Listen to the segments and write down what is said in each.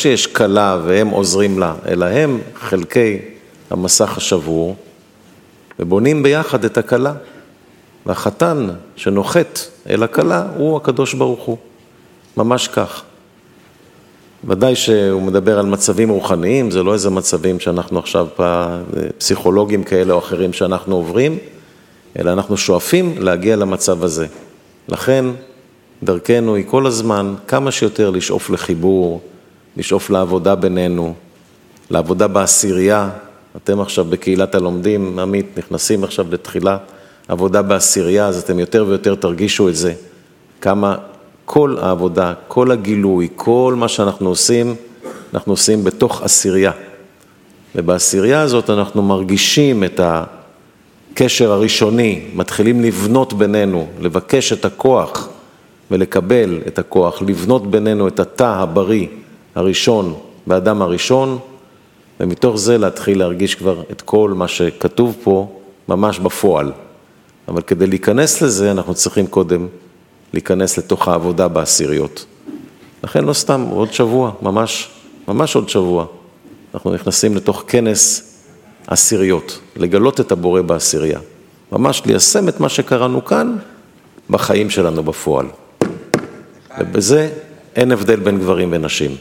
שיש קלה והם עוזרים לה, אלא הם חלקי המסך השבור, ובונים ביחד את הקלה. והחתן שנוחת אל הקלה הוא הקדוש ברוך הוא. ממש כך. ודאי שהוא מדבר על מצבים רוחניים, זה לא איזה מצבים שאנחנו עכשיו פסיכולוגים כאלה או אחרים שאנחנו עוברים, אלא אנחנו שואפים להגיע למצב הזה. לכן דרכנו היא כל הזמן כמה שיותר לשאוף לחיבור, לשאוף לעבודה בינינו, לעבודה בעשירייה. אתם עכשיו בקהילת הלומדים, עמית, נכנסים עכשיו לתחילה עבודה בעשירייה, אז אתם יותר ויותר תרגישו את זה. כמה כל העבודה, כל הגילוי, כל מה שאנחנו עושים, אנחנו עושים בתוך עשירייה. ובעשירייה הזאת אנחנו מרגישים את הקשר הראשוני, מתחילים לבנות בינינו, לבקש את הכוח ולקבל את הכוח, לבנות בינינו את התא הבריא הראשון באדם הראשון, ומתוך זה להתחיל להרגיש כבר את כל מה שכתוב פה ממש בפועל. אבל כדי להיכנס לזה אנחנו צריכים קודם להיכנס לתוך העבודה בעשיריות. לכן לא סתם, עוד שבוע, ממש עוד שבוע, אנחנו נכנסים לתוך כנס עשיריות, לגלות את הבורא בעשירייה. ממש ליישם את מה שקראנו כאן בחיים שלנו בפועל. ובזה אין הבדל בין גברים ונשים.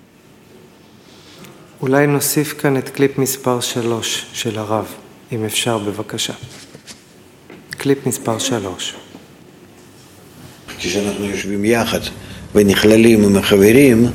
אולי נוסיף כאן את קליפ מספר 3 של הרב, אם אפשר בבקשה. קליפ מספר 3. כשאנחנו יושבים יחד ונכללים עם החברים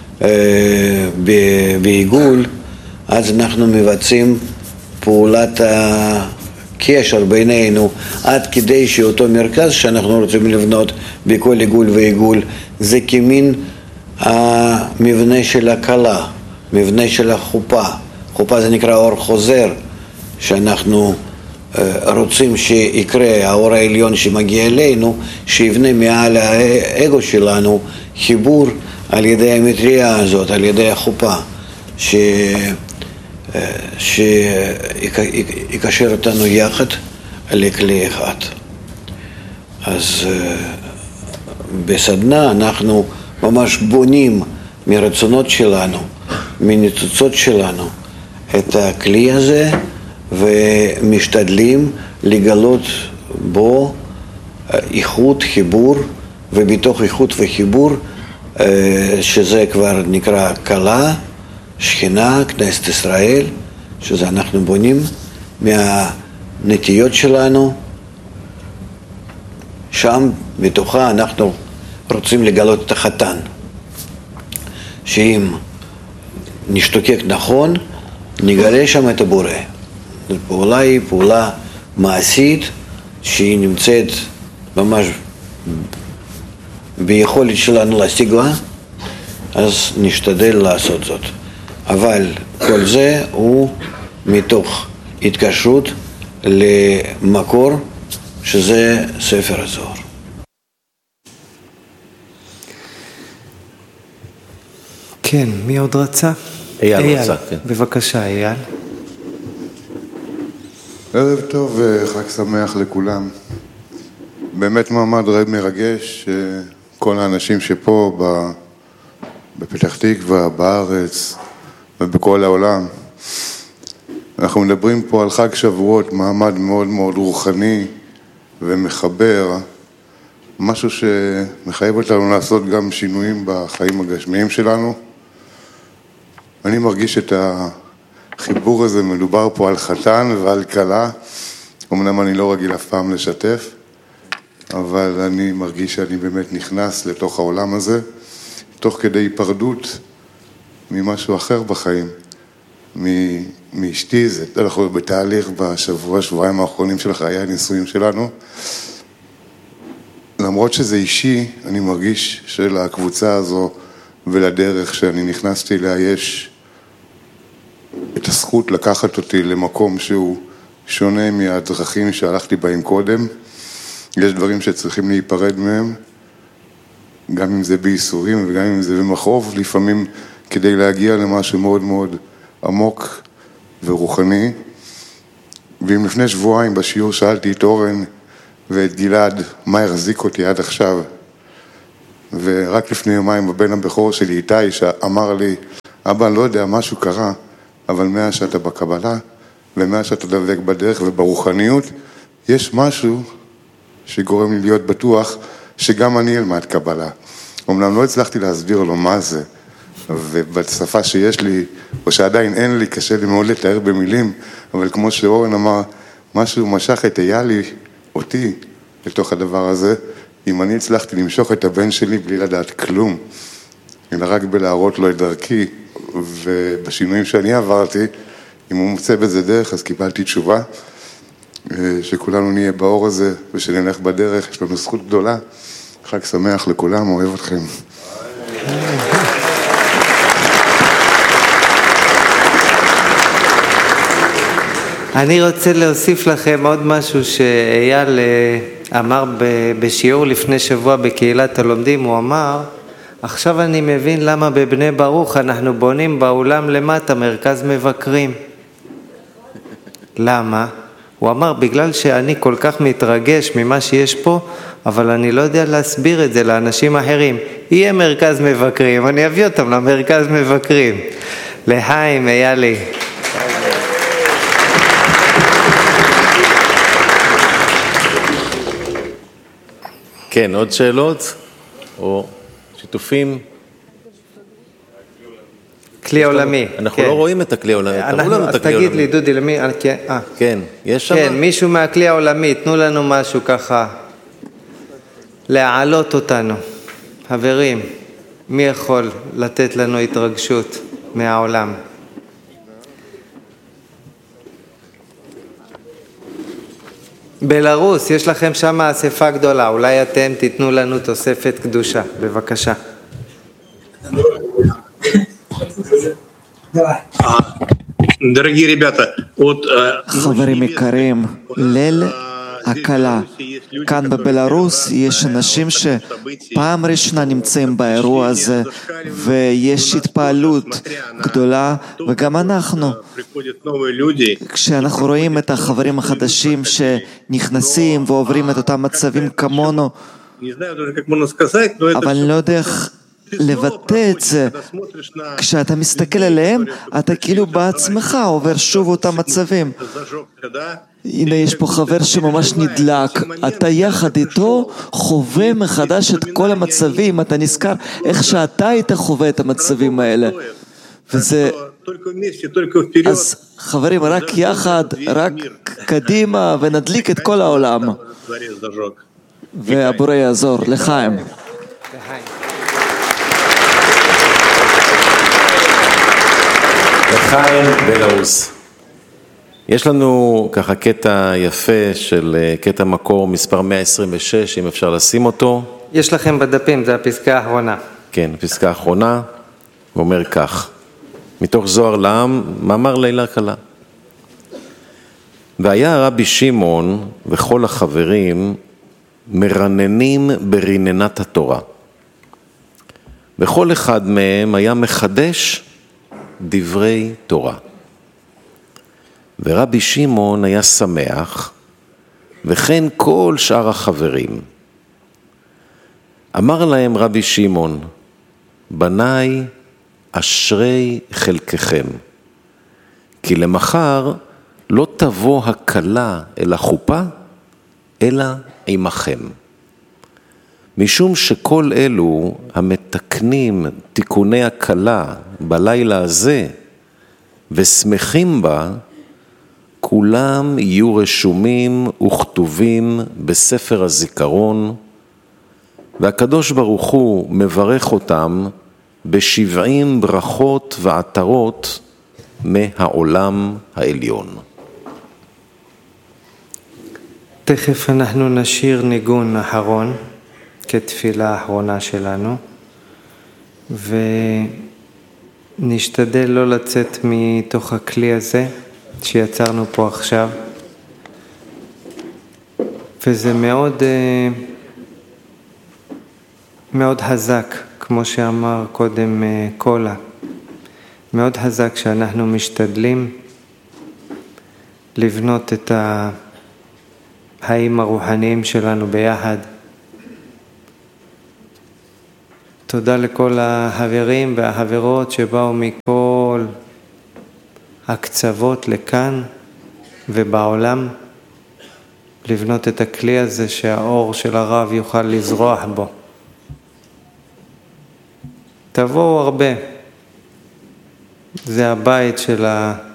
בעיגול, אז אנחנו מבצעים פעולת הקשר בינינו, עד כדי שאותו מרכז שאנחנו רוצים לבנות בכל עיגול ועיגול, זה כמין המבנה של הקלה, מבנה של החופה. חופה זה נקרא אור חוזר, שאנחנו רוצים שיקרה האור העליון שמגיע אלינו, שיבנה מעל האגו שלנו חיבור על ידי המטריה הזאת, על ידי החופה, שיקשר אותנו יחד לכלי אחד. אז בסדנה אנחנו ממש בונים מרצונות שלנו, מניצוצות שלנו, את הכלי הזה, ומשתדלים לגלות בו איכות, חיבור, ובתוך איכות וחיבור, שזה כבר נקרא קלה, שכינה, כנסת ישראל, שזה אנחנו בונים מהנטיות שלנו. שם בתוכה אנחנו רוצים לגלות את החתן, שאם נשתוקק נכון, נגלה שם את הבורא. הפעולה היא פעולה מעשית שהיא נמצאת ממש ביכולת שלנו להשיג לה, אז נשתדל לעשות זאת. אבל כל זה הוא מתוך התקשרות למקור שזה ספר הזוהר. כן, מי עוד רצה? אייל רצה, כן. בבקשה, אייל. ערב טוב וחג שמח לכולם. באמת מעמד מרגש, כל האנשים שפה בפתח תקווה, בארץ ובכל העולם. אנחנו מדברים פה על חג שבועות, מעמד מאוד מאוד רוחני ומחבר, משהו שמחייב אותנו לעשות גם שינויים בחיים הגשמיים שלנו. אני מרגיש את החיבור הזה, מדובר פה על חתן ועל כלה, אמנם אני לא רגיל אף פעם לשתף, אבל אני מרגיש שאני באמת נכנס לתוך העולם הזה, תוך כדי היפרדות ממשהו אחר בחיים, מאשתי. אנחנו בתהליך שבועיים האחרונים של חיי הנישואים שלנו. למרות שזה אישי, אני מרגיש שלקבוצה הזו ולדרך שאני נכנסתי אליה יש את הזכות לקחת אותי למקום שהוא שונה מהדרכים שהלכתי בהם קודם. יש דברים שצריכים להיפרד מהם, גם אם זה בייסורים וגם אם זה במכאוב, לפעמים כדי להגיע למשהו מאוד מאוד עמוק ורוחני. ואם לפני שבועיים בשיעור שאלתי את אורן ואת גלעד מה יחזיק אותי עד עכשיו, ורק לפני יומיים הבן הבכור שלי איתי שאמר לי אבא, לא יודע, משהו קרה, אבל מאז שאתה בקבלה, ומאז שאתה דבק בדרך וברוחניות, יש משהו שגורם לי להיות בטוח שגם אני אלמד קבלה. אמנם לא הצלחתי להסביר לו מה זה, ובשפה שיש לי, או שעדיין אין לי, קשה לי מאוד לתאר במילים, אבל כמו שאורן אמר, משהו משך את איילי, אותי, לתוך הדבר הזה, אם אני הצלחתי למשוך את הבן שלי בלי לדעת כלום, אלא רק בלהראות לו את דרכי, ובשינויים שאני עברתי, אם הוא מוצא בזה דרך, אז קיבלתי תשובה, שכולנו נהיה באור הזה, ושנלך בדרך, יש לנו זכות גדולה. חג שמח לכולם, אוהב אתכם. אני רוצה להוסיף לכם עוד משהו שאייל אמר בשיעור לפני שבוע בקהילת הלומדים. הוא אמר, עכשיו אני מבין למה בבני ברוך אנחנו בונים באולם למטה מרכז מבקרים. למה? הוא אמר, בגלל שאני כל כך מתרגש ממה שיש פה, אבל אני לא יודע להסביר את זה לאנשים אחרים. יהיה מרכז מבקרים, אני אביא אותם למרכז מבקרים. לחיים, איילי. כן, עוד שאלות? או שיתופים? כלי עולמי. אנחנו לא רואים את הכלי העולמי, תראו לנו את הכלי העולמי. תגיד לי, דודי, למי? כן, יש שם? כן, מישהו מהכלי העולמי, תנו לנו משהו ככה, להעלות אותנו. חברים, מי יכול לתת לנו התרגשות מהעולם? בלרוס, יש לכם שם אספה גדולה, אולי אתם תיתנו לנו תוספת קדושה, בבקשה. חברים יקרים, ליל הקלה. כאן בבלרוס יש אנשים שפעם ראשונה נמצאים באירוע הזה, ויש התפעלות גדולה, וגם אנחנו, כשאנחנו רואים את החברים החדשים שנכנסים ועוברים את אותם מצבים כמונו, אבל אני לא יודע איך לבטא את זה. כשאתה מסתכל עליהם, אתה כאילו בעצמך עובר שוב אותם מצבים. הנה יש פה חבר שממש נדלק, אתה יחד איתו חווה מחדש את כל המצבים, אתה נזכר איך שאתה היית חווה את המצבים האלה. וזה, אז חברים, רק יחד, רק קדימה ונדליק את כל העולם. והבורא יעזור, לחיים. לחיים בלרוס. יש לנו ככה קטע יפה של קטע מקור מספר 126, אם אפשר לשים אותו. יש לכם בדפים, זה הפסקה האחרונה. כן, הפסקה האחרונה, הוא אומר כך, מתוך זוהר לעם, מאמר לילה קלה. והיה רבי שמעון וכל החברים מרננים ברננת התורה. וכל אחד מהם היה מחדש דברי תורה. ורבי שמעון היה שמח, וכן כל שאר החברים. אמר להם רבי שמעון, בניי אשרי חלקכם, כי למחר לא תבוא הקלה אל החופה, אלא עמכם. משום שכל אלו המתקנים תיקוני הקלה בלילה הזה ושמחים בה, כולם יהיו רשומים וכתובים בספר הזיכרון, והקדוש ברוך הוא מברך אותם ב70 ברכות ועטרות מהעולם העליון. תכף אנחנו נשיר ניגון אחרון כתפילה האחרונה שלנו, ונשתדל לא לצאת מתוך הכלי הזה שיצרנו פה עכשיו. וזה מאוד מאוד חזק, כמו שאמר קודם קולה, מאוד חזק שאנחנו משתדלים לבנות את החיים הרוחניים שלנו ביחד. תודה לכל החברים והחברות שבאו מכל הקצוות לכאן ובעולם, לבנות את הכלי הזה שהאור של הרב יוכל לזרוח בו. תבואו הרבה. זה הבית של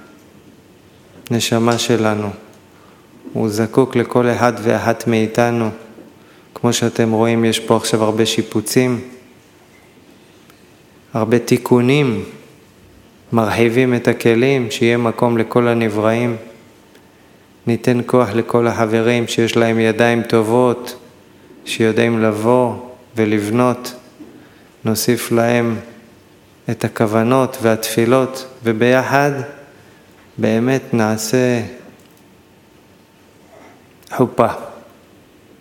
הנשמה שלנו. הוא זקוק לכל אחד ואחת מאיתנו. כמו שאתם רואים, יש פה עכשיו הרבה שיפוצים, הרבה תיקונים, מרחיבים את הכלים, שיהיה מקום לכל הנבראים. ניתן כוח לכל החברים שיש להם ידיים טובות, שיודעים לבוא ולבנות. נוסיף להם את הכוונות והתפילות, וביחד באמת נעשה חופה.